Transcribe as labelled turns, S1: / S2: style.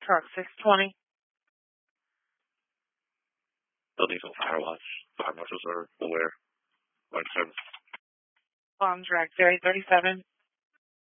S1: Truck 620.
S2: Still Diesel Fire Watch. Fire marshals are aware. We're in service.
S1: Bomb Track 37.